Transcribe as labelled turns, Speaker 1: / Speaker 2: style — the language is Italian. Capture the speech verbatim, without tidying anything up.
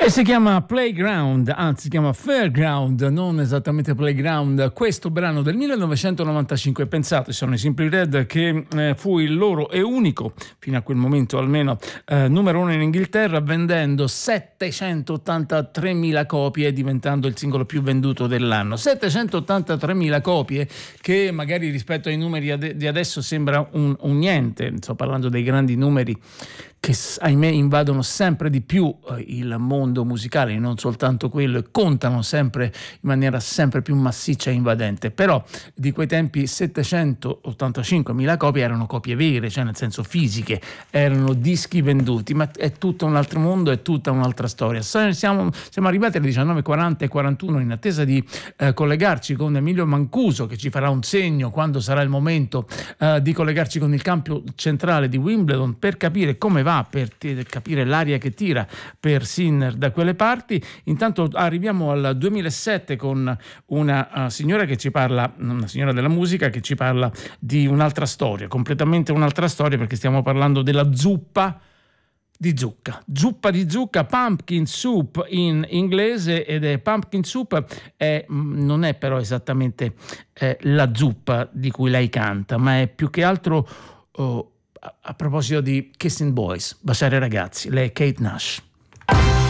Speaker 1: E si chiama Playground, anzi si chiama Fairground, non esattamente Playground. Questo brano del millenovecentonovantacinque, pensate, sono i Simply Red, che eh, fu il loro e unico, fino a quel momento almeno, eh, numero uno in Inghilterra, vendendo settecentottantatremila copie, diventando il singolo più venduto dell'anno. settecentottantatremila copie, che magari rispetto ai numeri ade- di adesso sembra un, un niente. Sto parlando dei grandi numeri che ahimè invadono sempre di più il mondo musicale, non soltanto quello, e contano sempre in maniera sempre più massiccia e invadente. Però di quei tempi settecentottantacinquemila copie erano copie vere, cioè nel senso fisiche, erano dischi venduti, ma è tutto un altro mondo, è tutta un'altra storia. Siamo, siamo arrivati alle diciannove e quaranta e quarantuno in attesa di eh, collegarci con Emilio Mancuso, che ci farà un segno quando sarà il momento eh, di collegarci con il campo centrale di Wimbledon per capire come va, per t- capire l'aria che tira per Sinner da quelle parti. Intanto arriviamo al duemilasette con una uh, signora che ci parla, una signora della musica che ci parla di un'altra storia, completamente un'altra storia, perché stiamo parlando della zuppa di zucca, zuppa di zucca, pumpkin soup in inglese, ed è pumpkin soup, è, non è però esattamente eh, la zuppa di cui lei canta, ma è più che altro oh, a proposito di Kissing Boys, baciare ragazzi. Lei è Kate Nash.